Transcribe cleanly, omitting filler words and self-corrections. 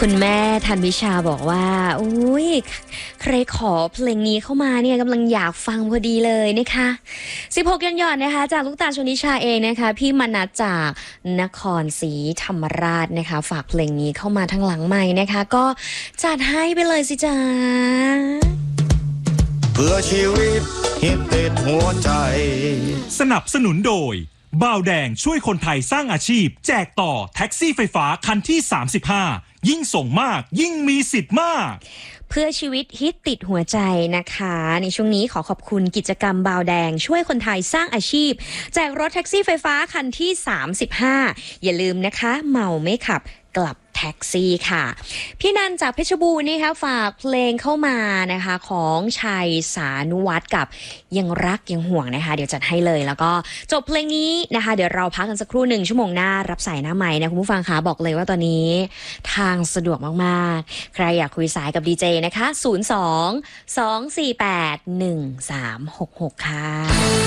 คุณแม่ธันวิชาบอกว่าอุ้ยใครขอเพลงนี้เข้ามาเนี่ยกำลังอยากฟังพอดีเลยนะคะ16หย่อนๆนะคะจากลูกตาลชนิชาเองนะคะพี่มนัสจากนครศรีธรรมราชนะคะฝากเพลงนี้เข้ามาทางหลังไมค์นะคะก็จัดให้ไปเลยสิจ๊ะเพื่อชีวิตฮิตติดหัวใจสนับสนุนโดยบ่าวแดงช่วยคนไทยสร้างอาชีพแจกต่อแท็กซี่ไฟฟ้าคันที่35ยิ่งส่งมากยิ่งมีสิทธิ์มากเพื่อชีวิตฮิตติดหัวใจนะคะในช่วงนี้ขอขอบคุณกิจกรรมบ่าวแดงช่วยคนไทยสร้างอาชีพแจกรถแท็กซี่ไฟฟ้าคันที่35อย่าลืมนะคะเมาไม่ขับกลับแท็กซี่ค่ะพี่นันจากเพชรบูรณ์นะคะฝากเพลงเข้ามานะคะของชัยสานุวัฒน์กับยังรักยังห่วงนะคะเดี๋ยวจัดให้เลยแล้วก็จบเพลงนี้นะคะเดี๋ยวเราพักกันสักครู่1ชั่วโมงหน้ารับสายหน้าไมค์นะคุณผู้ฟังคะบอกเลยว่าตอนนี้ทางสะดวกมากๆใครอยากคุยสายกับดีเจนะคะ02 248 1366ค่ะ